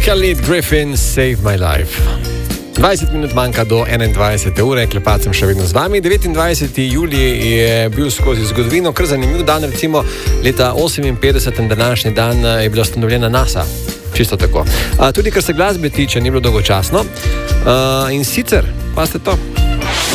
Khalid Griffin, Save My Life. 20 minut manjka do 21. ure, klepat sem še vedno z vami. 29. julij je bil skozi zgodovino kar zanimiv dan, recimo leta 58. današnji dan je bila ustanovljena NASA. Čisto tako. Tudi kar se glasbe tiče, ni bilo dolgočasno. In sicer, pa ste to,